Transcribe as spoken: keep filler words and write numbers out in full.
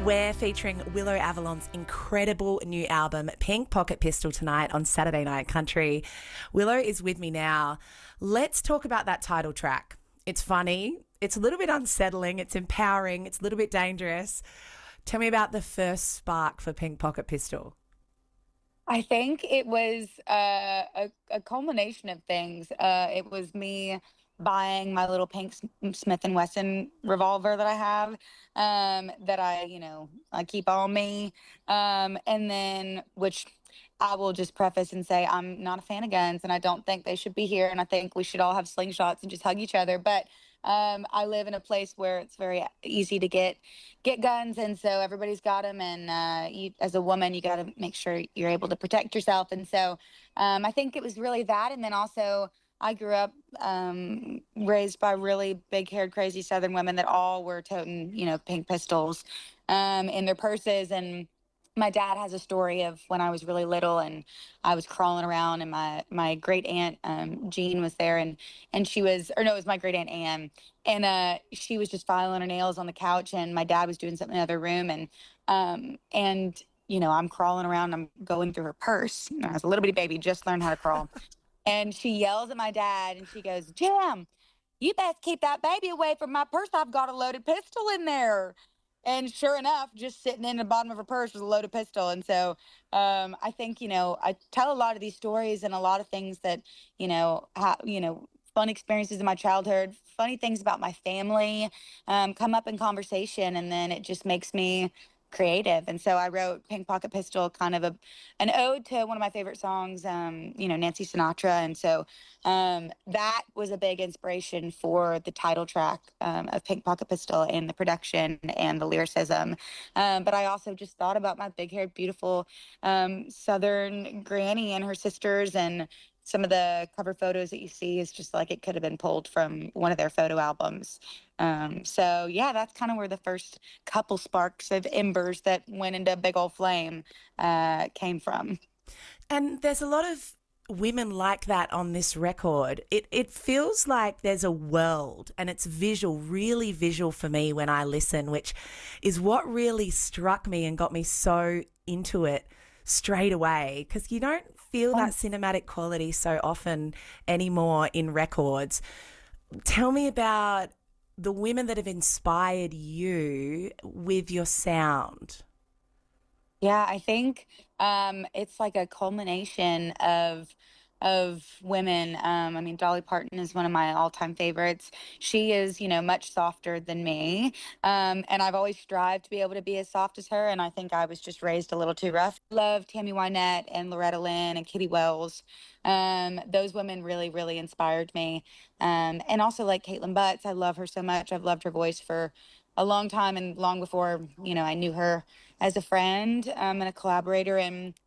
We're featuring Willow Avalon's incredible new album, Pink Pocket Pistol, tonight on Saturday Night Country. Willow is with me now. Let's talk about that title track. It's funny, it's a little bit unsettling, it's empowering, it's a little bit dangerous. Tell me about the first spark for Pink Pocket Pistol. I think it was uh, a, a culmination of things. Uh, it was me buying my little pink S- Smith and Wesson revolver that I have, um, that I, you know, I keep on me. Um, and then, which I will just preface and say, I'm not a fan of guns and I don't think they should be here. And I think we should all have slingshots and just hug each other. But um, I live in a place where it's very easy to get get guns, and so everybody's got them. And uh, you, as a woman, you got to make sure you're able to protect yourself. And so um, I think it was really that. And then also, I grew up um, raised by really big-haired, crazy Southern women that all were toting, you know, pink pistols um, in their purses. And my dad has a story of when I was really little and I was crawling around, and my my great aunt um, Jean was there, and and she was, or no, it was my great aunt Anne, and uh, she was just filing her nails on the couch, and my dad was doing something in the other room, and um and you know, I'm crawling around, I'm going through her purse. I was a little bitty baby, just learned how to crawl, and she yells at my dad, and she goes, "Jim, you best keep that baby away from my purse. I've got a loaded pistol in there." And sure enough, just sitting in the bottom of her purse was a loaded pistol. And so um, I think, you know, I tell a lot of these stories and a lot of things that, you know, ha- you know, fun experiences in my childhood, funny things about my family um, come up in conversation, and then it just makes me creative. And so I wrote Pink Pocket Pistol, kind of a an ode to one of my favorite songs, um, you know, Nancy Sinatra. And so um, that was a big inspiration for the title track um, of Pink Pocket Pistol, and the production and the lyricism. Um, but I also just thought about my big haired, beautiful um, Southern granny and her sisters, and some of the cover photos that you see is just like it could have been pulled from one of their photo albums. Um, so yeah, that's kind of where the first couple sparks of embers that went into a big old flame uh, came from. And there's a lot of women like that on this record. It it feels like there's a world, and it's visual, really visual for me when I listen, which is what really struck me and got me so into it straight away, because you don't feel that cinematic quality so often anymore in records. Tell me about the women that have inspired you with your sound. Yeah, I think um, it's like a culmination of of women. Um, I mean, Dolly Parton is one of my all-time favorites. She is, you know, much softer than me, um, and I've always strived to be able to be as soft as her. And I think I was just raised a little too rough. Love Tammy Wynette and Loretta Lynn and Kitty Wells. Um, those women really, really inspired me. Um, and also like Caitlin Butts, I love her so much. I've loved her voice for a long time, and long before, you know, I knew her as a friend um, and a collaborator. And